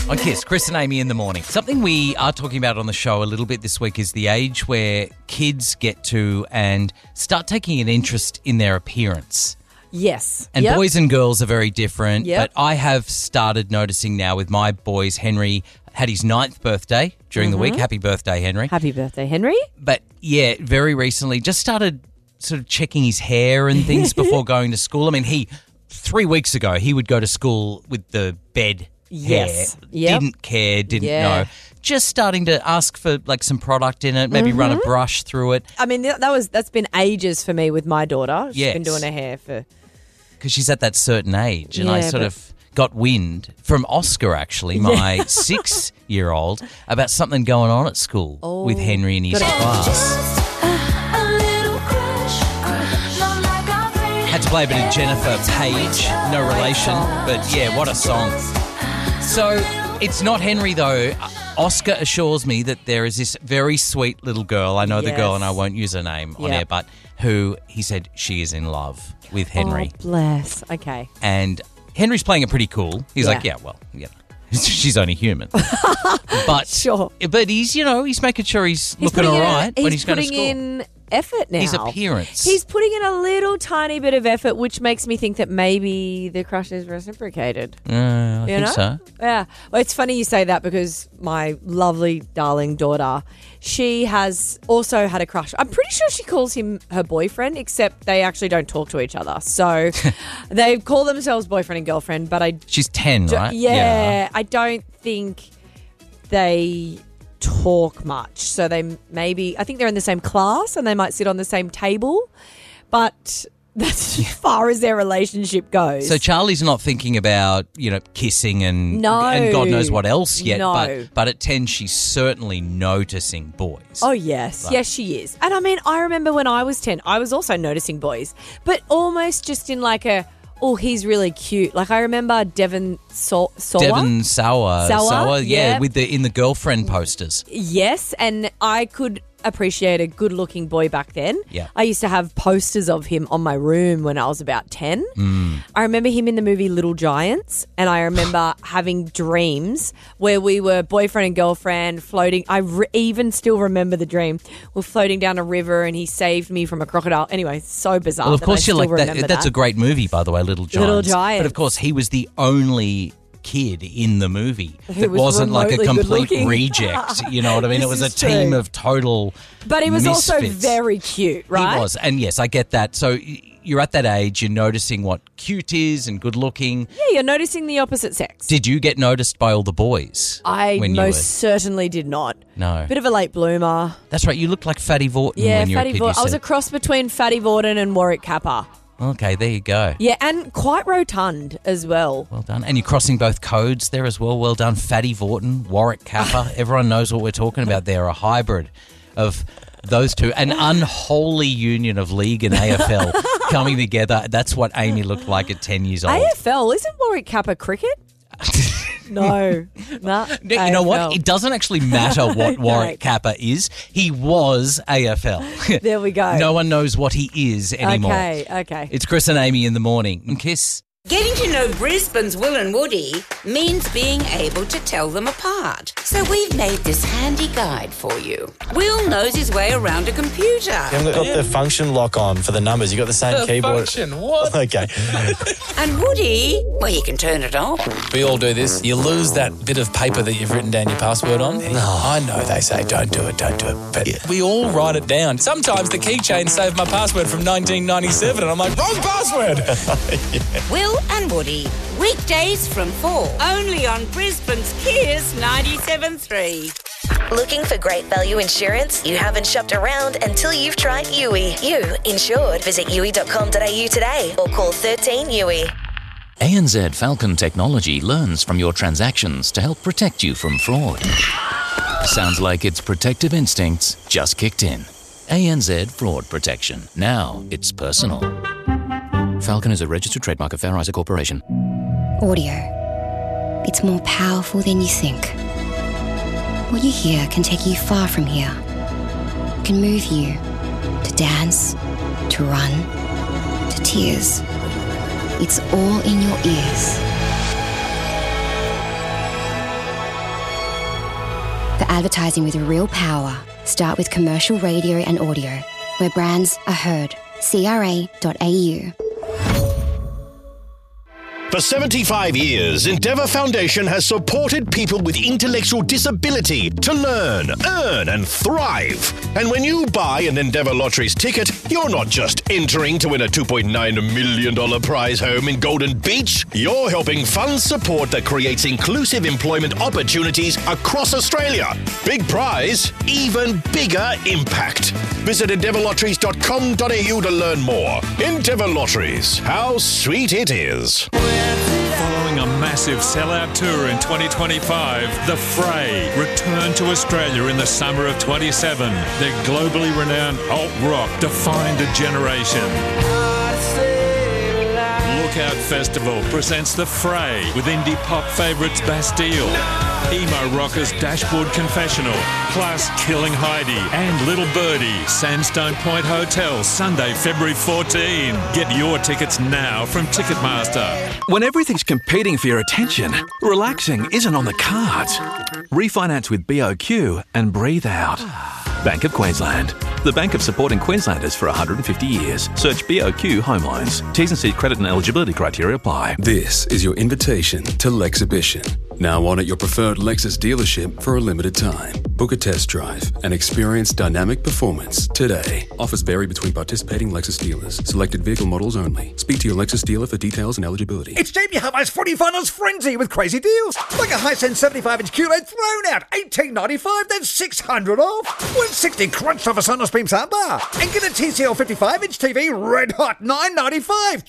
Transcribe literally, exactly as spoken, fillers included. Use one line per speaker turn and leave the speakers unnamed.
On Kiss, Chris and Amy in the morning. Something we are talking about on the show a little bit this week is the age where kids get to and start taking an interest in their appearance.
Yes.
And
yep.
boys and girls are very different.
Yep.
But I have started noticing now with my boys, Henry had his ninth birthday during
mm-hmm.
the week. Happy birthday, Henry.
Happy birthday, Henry.
But yeah, very recently just started sort of checking his hair and things before going to school. I mean, he, three weeks ago, he would go to school with the bed
Yes.
hair.
Yep.
Didn't care, didn't
Yeah.
know. Just starting to ask for like some product in it, maybe
Mm-hmm.
run a brush through it.
I mean, that was that's been ages for me with my daughter. She's
Yes.
been doing her hair for...
Because she's at that certain age. And I
Yeah,
sort
but-
of got wind from Oscar, actually, my six-year-old, about something going on at school
Oh,
with Henry in his
gotta-
class. Had to play a bit of Jennifer Page, no relation, but yeah, what a song. So it's not Henry though. Oscar assures me that there is this very sweet little girl, I know the girl
Yes.
and I won't use her name on
Yep.
air, but who he said she is in love with Henry.
Oh, bless. Okay.
And Henry's playing it pretty cool. He's
Yeah.
like, yeah, well, yeah. She's only human. But
Sure.
but he's, you know, he's making sure he's, looking
putting
all
in a-
right when he's going to
putting
school.
in effort now.
His appearance.
He's putting in a little tiny bit of effort, which makes me think that maybe the crush is reciprocated.
Uh, I
You
think
know?
so.
Yeah. Well, it's funny you say that because my lovely, darling daughter, she has also had a crush. I'm pretty sure she calls him her boyfriend, except they actually don't talk to each other. So they call themselves boyfriend and girlfriend, but I
She's ten,
do-
right?
yeah, I don't think they talk much. So they maybe, I think they're in the same class and they might sit on the same table, but that's as far as their relationship goes.
So Charlie's not thinking about, you know, kissing and
No.
and God knows what else yet.
No.
But but at ten, she's certainly noticing boys.
Oh, yes.
Like-
yes, she is. And I mean, I remember when I was ten, I was also noticing boys, but almost just in like a, oh, he's really cute. Like I remember Devon Saw.
Devon Sauer,
Sauer,
yeah,
yeah.
with the in the girlfriend posters.
Yes, and I could appreciate a good-looking boy back then.
Yeah.
I used to have posters of him on my room when I was about ten.
Mm.
I remember him in the movie Little Giants, and I remember having dreams where we were boyfriend and girlfriend floating. I re- even still remember the dream. We're floating down a river, and he saved me from a crocodile. Anyway, so bizarre.
Well, of
that
course
I
you're
still
like that.
remember
That's
that.
a great movie, by the way, Little Giants.
Little Giants.
But of course, he was the only kid in the movie
Who
that
was
wasn't like a
remotely
complete
good-looking.
reject. You know what I mean?
This
It was a
is
team
true.
of total.
But he was also
misfits.
very cute, right?
He was, and yes, I get that. So y- you're at that age, you're noticing what cute is and good looking.
Yeah, you're noticing the opposite sex.
Did you get noticed by all the boys?
I
when
most
you
certainly did not.
were? No.
Bit of a late bloomer.
That's right. You looked like Fatty Vorton
Yeah,
when you were a
Fatty
kid.
Vorton.
you
I was a
said.
cross between Fatty Vorton and Warwick Kappa.
Okay, there you go.
Yeah, and quite rotund as well.
Well done. And you're crossing both codes there as well. Well done. Fatty Vorton, Warwick Kappa. Everyone knows what we're talking about there. A hybrid of those two. An unholy union of league and A F L coming together. That's what Amy looked like at ten years old.
A F L, isn't Warwick Kappa cricket? No. Nah,
No, you know what?
A F L.
It doesn't actually matter what Warwick Kappa is. He was A F L.
There we go.
No one knows what he is anymore.
Okay, okay.
It's Chris and Amy in the morning. And Kiss.
Getting to know Brisbane's Will and Woody means being able to tell them apart. So we've made this handy guide for you. Will knows his way around a computer.
You haven't got the function lock on for the numbers. You got the same
The
keyboard.
function, what?
Okay.
And Woody, well, he can turn it on.
We all do this. You lose that bit of paper that you've written down your password on. No. I know they say don't do it, don't do it. But we all write it down. Sometimes the keychain saved my password from nineteen ninety-seven and I'm like, wrong password!
Will and Woody, weekdays from four, only on Brisbane's Kiss ninety-seven point three.
Looking for great value insurance? You haven't shopped around until you've tried U I. You insured. Visit U I dot com dot a u today or call thirteen U I.
A N Z Falcon Technology learns from your transactions to help protect you from fraud. Sounds like its protective instincts just kicked in. A N Z Fraud Protection. Now it's personal. Falcon is a registered trademark of Fair Isaac Corporation.
Audio. It's more powerful than you think. What you hear can take you far from here. It can move you to dance, to run, to tears. It's all in your ears. for advertising with real power, start with commercial radio and audio, where brands are heard. C R A dot A U.
For seventy-five years, Endeavour Foundation has supported people with intellectual disability to learn, earn and thrive. And when you buy an Endeavour Lotteries ticket, you're not just entering to win a two point nine million dollars prize home in Golden Beach. You're helping fund support that creates inclusive employment opportunities across Australia. Big prize, even bigger impact. Visit endeavour lotteries dot com dot a u to learn more. Endeavour Lotteries, how sweet it is.
Following a massive sellout tour in twenty twenty-five, The Fray returned to Australia in the summer of twenty-seven. Their globally renowned alt rock defined a generation. Lookout Festival presents The Fray with indie pop favourites Bastille, emo rockers Dashboard Confessional, plus Killing Heidi and Little Birdie, Sandstone Point Hotel, Sunday, February fourteenth. Get your tickets now from Ticketmaster.
When everything's competing for your attention, relaxing isn't on the cards. Refinance with B O Q and breathe out. Bank of Queensland. The bank of supporting Queenslanders for one hundred fifty years. Search B O Q Home Loans. T's and C's credit and eligibility criteria apply.
This is your invitation to Lexhibition. Now on at your preferred Lexus dealership for a limited time. Book a test drive and experience dynamic performance today. Offers vary between participating Lexus dealers. Selected vehicle models only. Speak to your Lexus dealer for details and eligibility.
It's Jamie Hubbar's Footy Finals Frenzy with crazy deals. Like a Hisense seventy-five inch Q L E D thrown out, eighteen ninety-five, then six hundred off. Win sixty crunched off a Sonos Beam soundbar. And get a T C L fifty-five inch T V red hot, nine ninety-five.